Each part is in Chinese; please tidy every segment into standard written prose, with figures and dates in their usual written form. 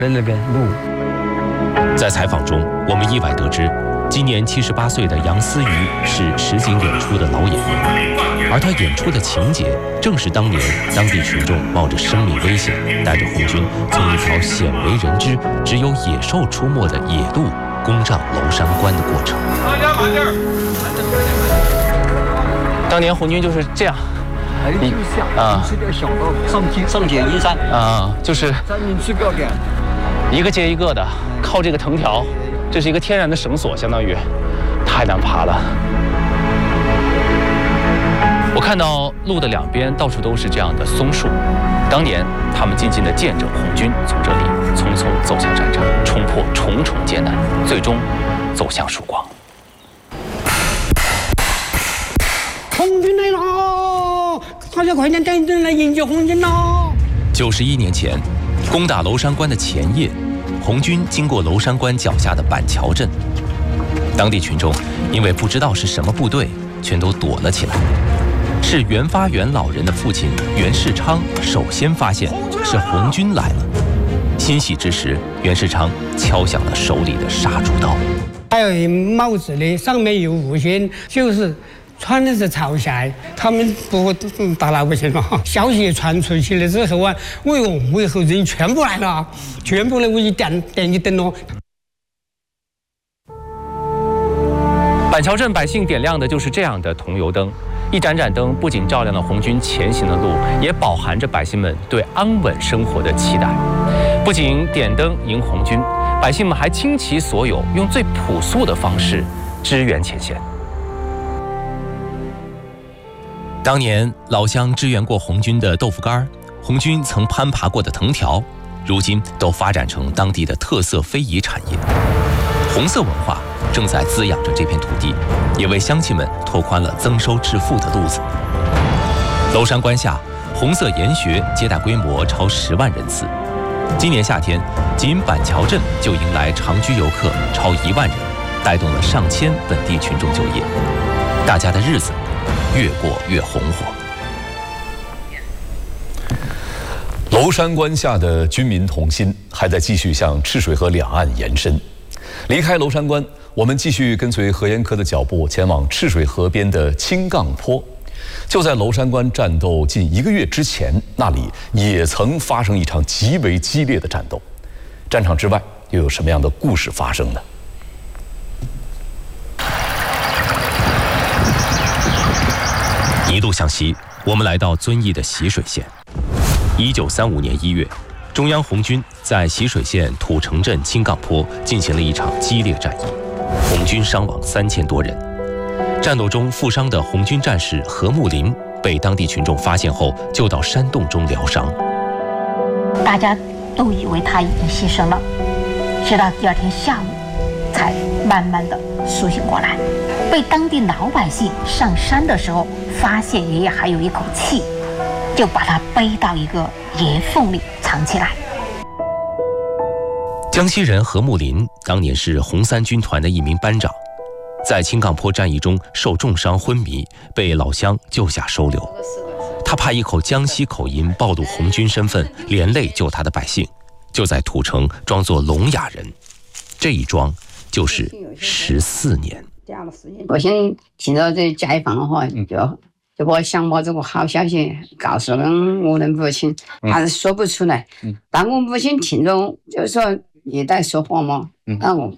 那个路。 在采访中，我们意外得知，今年78岁的杨思瑜是实景演出的老演员，而他演出的情节正是当年当地群众冒着生命危险，带着红军从一条鲜为人知、只有野兽出没的野路攻占娄山关的过程。当年红军就是这样。吃点小的上铁阴山就是一个接一个的，靠这个藤条，这是一个天然的绳索，相当于太难爬了。我看到路的两边到处都是这样的松树，当年他们静静地见证红军从这里匆匆走向战场，冲破重重艰难，最终走向曙光。 红军来了！大家快点带人来迎接红军喽 ！91年前，攻打娄山关的前夜，红军经过娄山关脚下的板桥镇，当地群众因为不知道是什么部队，全都躲了起来。是袁发元老人的父亲袁世昌首先发现是红军来了，欣喜之时，袁世昌敲响了手里的杀猪刀。 还有帽子的，上面有五星，就是穿的是朝霞，他们不打老百姓嘛。消息传出去了之后啊，为何人全部来了，全部来我一点一灯哦。 板桥镇百姓点亮的就是这样的桐油灯，一盏盏灯不仅照亮了红军前行的路，也饱含着百姓们对安稳生活的期待。不仅点灯迎红军，百姓们还倾其所有，用最朴素的方式支援前线。当年老乡支援过红军的豆腐干，红军曾攀爬过的藤条，如今都发展成当地的特色非遗产业。红色文化正在滋养着这片土地，也为乡亲们拓宽了增收致富的路子。娄山关下，红色研学接待规模超10万人次。今年夏天，仅板桥镇就迎来长居游客超1万人，带动了上千本地群众就业。大家的日子越过越红火。 娄山关下的军民同心还在继续向赤水河两岸延伸。离开娄山关，我们继续跟随何延科的脚步前往赤水河边的青杠坡。就在娄山关战斗近1个月之前，那里也曾发生一场极为激烈的战斗。战场之外又有什么样的故事发生呢？ 一路向西，我们来到遵义的习水县。1935年1月，中央红军在习水县土城镇青杠坡进行了一场激烈战役，红军伤亡3000多人。战斗中负伤的红军战士何木林被当地群众发现后救到山洞中疗伤。 大家都以为他已经牺牲了，直到第2天下午才慢慢的苏醒过来。被当地老百姓上山的时候发现爷爷还有一口气，就把他背到一个岩缝里藏起来。 江西人何木林当年是红三军团的一名班长，在青杠坡战役中受重伤昏迷，被老乡救下收留。他怕一口江西口音暴露红军身份，连累救他的百姓，就在土城装作聋哑人。这一装就是14年。 我现在听到这街坊的话，就我想把这个好消息告诉了我的母亲，还是说不出来。但我母亲听着就说你在说话嘛，那我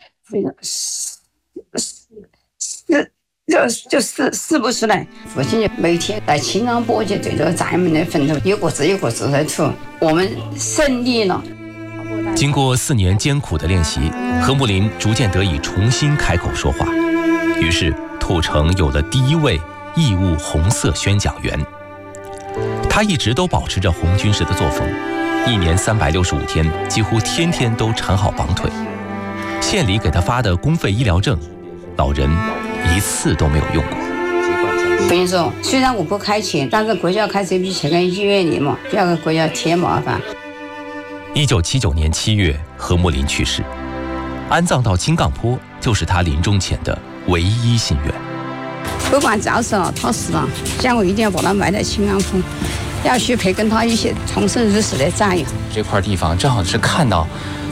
是不出来。父亲就每天在青冈坡就对着咱们的坟头一个字在涂，我们胜利了。 经过4年艰苦的练习，何木林逐渐得以重新开口说话，于是土城有了第1位义务红色宣讲员。他一直都保持着红军式的作风，1年365天，几乎天天都缠好绑腿。县里给他发的公费医疗证，老人1次都没有用过。 跟你说，虽然我不开钱，但是国家开这笔钱跟医院里嘛，不要给国家添麻烦。 1979年7月，何木林去世，安葬到青杠坡就是他临终前的唯一心愿。 不管早死了他死了，像我一定要把他埋在青冈坡，要去陪跟他一起重生入死的战友。 这块地方正好是看到